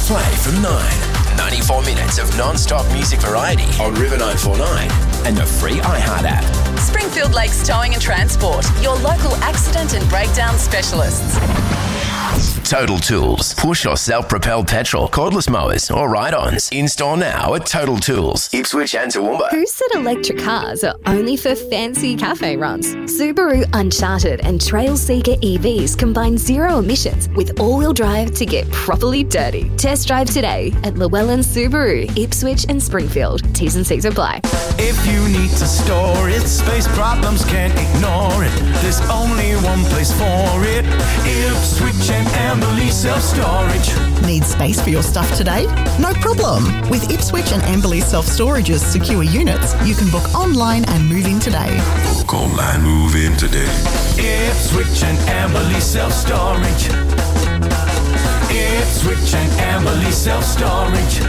Play from 9. 94 minutes of non-stop music variety on River 949 and the free iHeart app. Springfield Lakes Towing and Transport, your local accident and breakdown specialists. Total Tools. Push or self-propelled petrol, cordless mowers or ride-ons. In-store now at Total Tools, Ipswich and Toowoomba. Who said electric cars are only for fancy cafe runs? Subaru Uncharted and Trailseeker EVs combine zero emissions with all-wheel drive to get properly dirty. Test drive today at Llewellyn Subaru, Ipswich and Springfield. T's and C's apply. If you need to store it, space problems can't ignore it. There's only one place for it. Ipswich and Amberley Self-Storage. Need space for your stuff today? No problem. With Ipswich and Amberley Self-Storage's secure units, you can book online and move in today. Book online, move in today. Ipswich and Amberley Self-Storage. Ipswich and Amberley Self-Storage.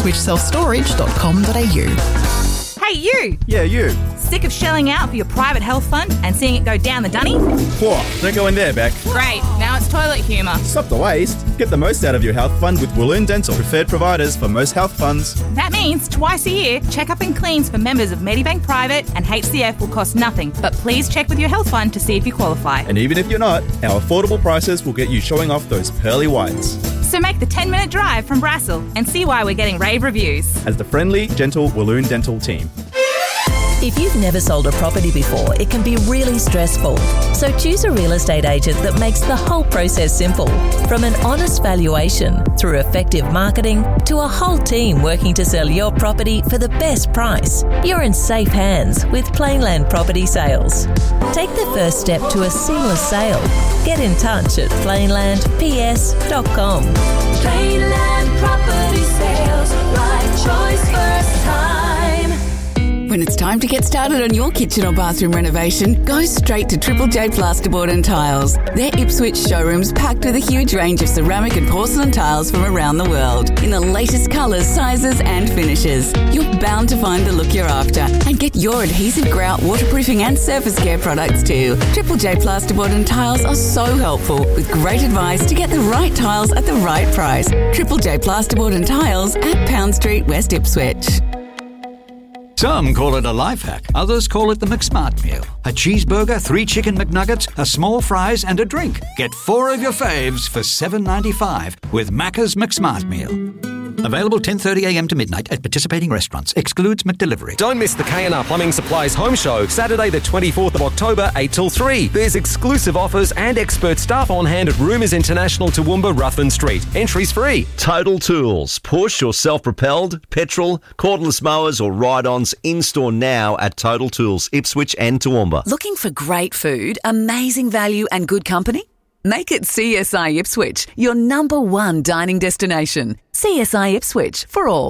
IpswichSelfStorage.com.au. Hey, you! Yeah, you. Sick of shelling out for your private health fund and seeing it go down the dunny? Whoa, don't go in there, Beck. Great, now it's toilet humour. Stop the waste. Get the most out of your health fund with Walloon Dental, preferred providers for most health funds. That means twice a year, check-up and cleans for members of Medibank Private and HCF will cost nothing. But please check with your health fund to see if you qualify. And even if you're not, our affordable prices will get you showing off those pearly whites. So make the 10-minute drive from Brassel and see why we're getting rave reviews. As the friendly, gentle Walloon Dental team. If you've never sold a property before, it can be really stressful. So choose a real estate agent that makes the whole process simple. From an honest valuation, through effective marketing, to a whole team working to sell your property for the best price. You're in safe hands with Plainland Property Sales. Take the first step to a seamless sale. Get in touch at plainlandps.com. Plainland Property Sales, right choice first time. When it's time to get started on your kitchen or bathroom renovation, go straight to Triple J Plasterboard and Tiles. Their Ipswich showroom's packed with a huge range of ceramic and porcelain tiles from around the world in the latest colours, sizes and finishes. You're bound to find the look you're after and get your adhesive grout, waterproofing and surface care products too. Triple J Plasterboard and Tiles are so helpful with great advice to get the right tiles at the right price. Triple J Plasterboard and Tiles at Pound Street, West Ipswich. Some call it a life hack, others call it the McSmart meal. A cheeseburger, 3 chicken McNuggets, a small fries and a drink. Get 4 of your faves for $7.95 with Macca's McSmart meal. Available 10:30am to midnight at participating restaurants. Excludes McDelivery. Don't miss the K&R Plumbing Supplies Home Show, Saturday the 24th of October, 8 till 3. There's exclusive offers and expert staff on hand at Roomers International, Toowoomba, Ruthven Street. Entries free. Total Tools. Push or self-propelled, petrol, cordless mowers or ride-ons in-store now at Total Tools, Ipswich and Toowoomba. Looking for great food, amazing value and good company? Make it CSI Ipswich, your number one dining destination. CSI Ipswich, for all.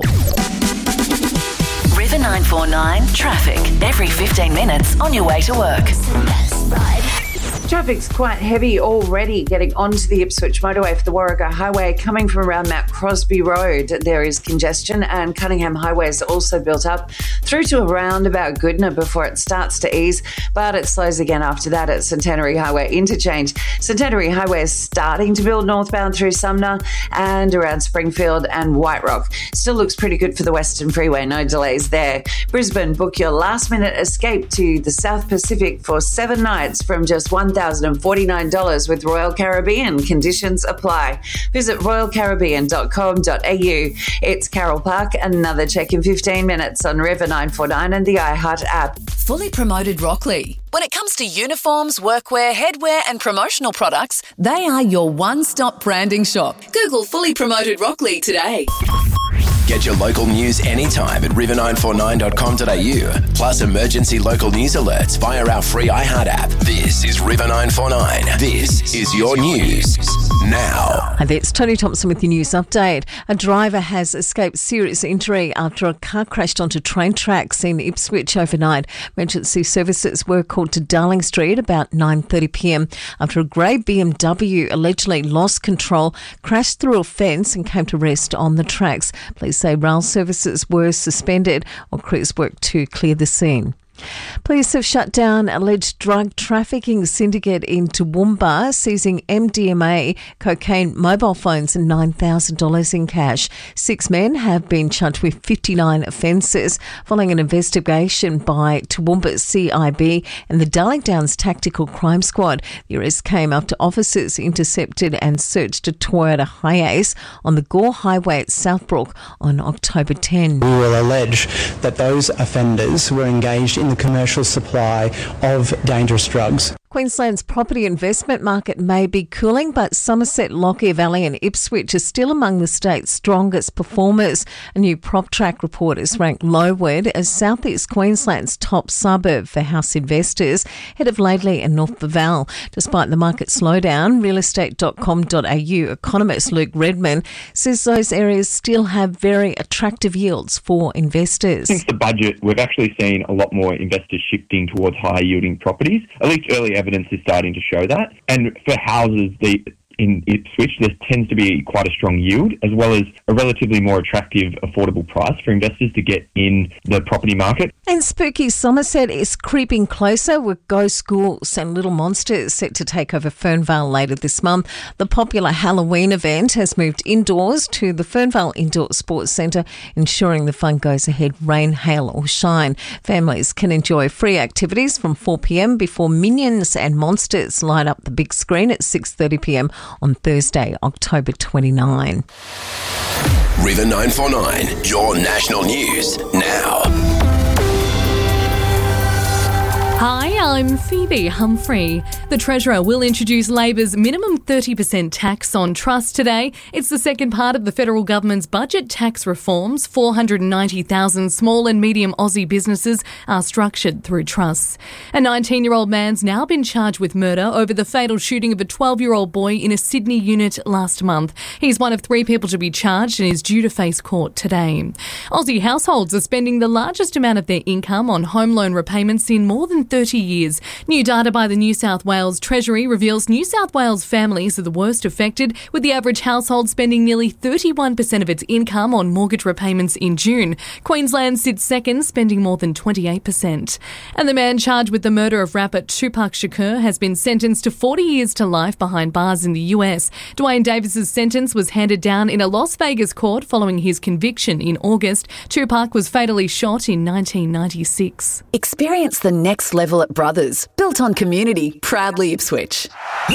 River 949 traffic. Every 15 minutes on your way to work. Traffic's quite heavy already getting onto the Ipswich motorway for the Warrego Highway. Coming from around Mount Crosby Road, there is congestion, and Cunningham Highway is also built up through to around about Goodna before it starts to ease, but it slows again after that at Centenary Highway interchange. Centenary Highway is starting to build northbound through Sumner and around Springfield and White Rock. Still looks pretty good for the Western Freeway, no delays there. Brisbane, book your last-minute escape to the South Pacific for 7 nights from just $1,049 with Royal Caribbean. Conditions apply. Visit royalcaribbean.com.au. It's Carol Park. Another check in 15 minutes on River 949 and the iHeart app. Fully Promoted Rockley. When it comes to uniforms, workwear, headwear and promotional products, they are your one-stop branding shop. Google Fully Promoted Rockley today. Get your local news anytime at river949.com.au. Plus emergency local news alerts via our free iHeart app. This is River 949. This is your news now. Hi there, it's Tony Thompson with your news update. A driver has escaped serious injury after a car crashed onto train tracks in Ipswich overnight. Emergency services were called to Darling Street about 9:30pm after a grey BMW allegedly lost control, crashed through a fence and came to rest on the tracks. Police say rail services were suspended while crews worked to clear the scene. Police have shut down alleged drug trafficking syndicate in Toowoomba, seizing MDMA, cocaine, mobile phones and $9,000 in cash. 6 men have been charged with 59 offences following an investigation by Toowoomba CIB and the Darling Downs Tactical Crime Squad. The arrest came after officers intercepted and searched a Toyota Hiace on the Gore Highway at Southbrook on October 10. We will allege that those offenders were engaged in the commercial supply of dangerous drugs. Queensland's property investment market may be cooling, but Somerset, Lockyer Valley and Ipswich are still among the state's strongest performers. A new PropTrack report has ranked Lowood as South East Queensland's top suburb for house investors, ahead of Laidley and North Vaval. Despite the market slowdown, realestate.com.au economist Luke Redman says those areas still have very attractive yields for investors. Since the budget, we've actually seen a lot more investors shifting towards higher yielding properties. At least early evidence is starting to show that. And for houses, in Ipswich, there tends to be quite a strong yield, as well as a relatively more attractive, affordable price for investors to get in the property market. And spooky Somerset is creeping closer, with ghost schools and little monsters set to take over Fernvale later this month. The popular Halloween event has moved indoors to the Fernvale Indoor Sports Centre, ensuring the fun goes ahead, rain, hail or shine. Families can enjoy free activities from 4 p.m. before Minions and Monsters light up the big screen at 6:30 p.m. on Thursday, October 29. River 949, your national news now. Hi, I'm Phoebe Humphrey. The Treasurer will introduce Labor's minimum 30% tax on trust today. It's the second part of the federal government's budget tax reforms. 490,000 small and medium Aussie businesses are structured through trusts. A 19-year-old man's now been charged with murder over the fatal shooting of a 12-year-old boy in a Sydney unit last month. He's one of 3 people to be charged and is due to face court today. Aussie households are spending the largest amount of their income on home loan repayments in more than 30 years. New data by the New South Wales Treasury reveals New South Wales families are the worst affected, with the average household spending nearly 31% of its income on mortgage repayments in June. Queensland sits second, spending more than 28%. And the man charged with the murder of rapper Tupac Shakur has been sentenced to 40 years to life behind bars in the US. Dwayne Davis's sentence was handed down in a Las Vegas court following his conviction in August. Tupac was fatally shot in 1996. Experience the next level at Brothers, built on community, proudly Ipswich.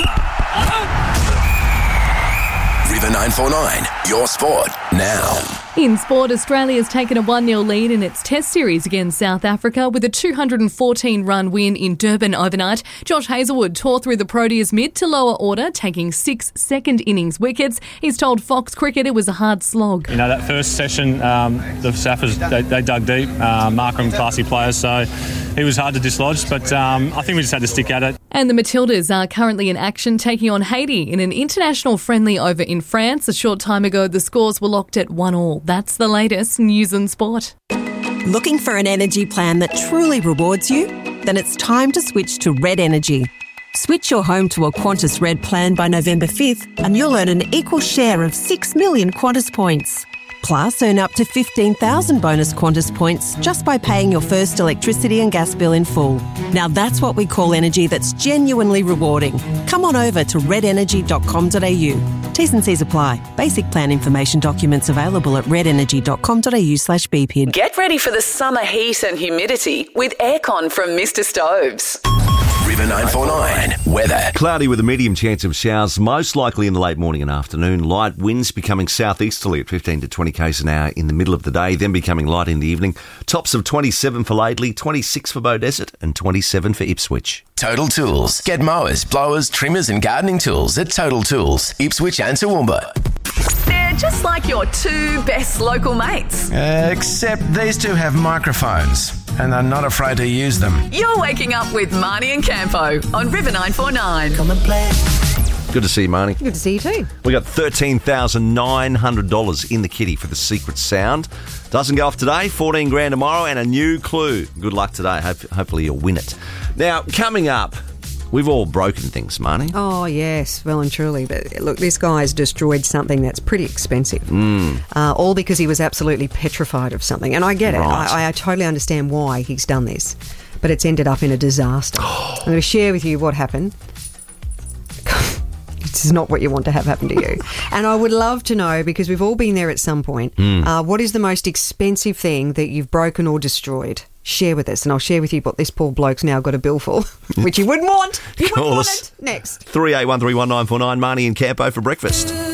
River 949, your sport now. In sport, Australia's taken a 1-0 lead in its Test series against South Africa with a 214-run win in Durban overnight. Josh Hazlewood tore through the Proteas mid to lower order, taking 6 second-innings wickets. He's told Fox Cricket it was a hard slog. You know, that first session, the Saffers, they dug deep. Markram, classy players, so he was hard to dislodge, but I think we just had to stick at it. And the Matildas are currently in action, taking on Haiti in an international friendly over in France. A short time ago, the scores were locked at 1-1. That's the latest news and sport. Looking for an energy plan that truly rewards you? Then it's time to switch to Red Energy. Switch your home to a Qantas Red plan by November 5th and you'll earn an equal share of 6 million Qantas points. Plus, earn up to 15,000 bonus Qantas points just by paying your first electricity and gas bill in full. Now that's what we call energy that's genuinely rewarding. Come on over to redenergy.com.au. T's and C's apply. Basic plan information documents available at redenergy.com.au/BPID. Get ready for the summer heat and humidity with aircon from Mr. Stoves. River 949, weather. Cloudy with a medium chance of showers, most likely in the late morning and afternoon. Light winds becoming southeasterly at 15 to 20 k's an hour in the middle of the day, then becoming light in the evening. Tops of 27 for Laidley, 26 for Beaudesert and 27 for Ipswich. Total Tools. Get mowers, blowers, trimmers and gardening tools at Total Tools, Ipswich and Toowoomba. They're just like your 2 best local mates. Except these 2 have microphones and are not afraid to use them. You're waking up with Marnie and Campo on River 949. Come and play. Good to see you, Marnie. Good to see you too. We got $13,900 in the kitty for the secret sound. Doesn't go off today, 14 grand tomorrow and a new clue. Good luck today. Hopefully you'll win it. Now, coming up, we've all broken things, Marnie. Oh, yes, well and truly. But look, this guy's destroyed something that's pretty expensive. All because he was absolutely petrified of something. And I get it. Right. I totally understand why he's done this. but it's ended up in a disaster. I'm going to share with you what happened. This is not what you want to have happen to you. And I would love to know, because we've all been there at some point, what is the most expensive thing that you've broken or destroyed? Share with us, and I'll share with you what this poor bloke's now got a bill for, which you wouldn't want. You wouldn't want it. Next. 38131949, Marnie and Campo for breakfast.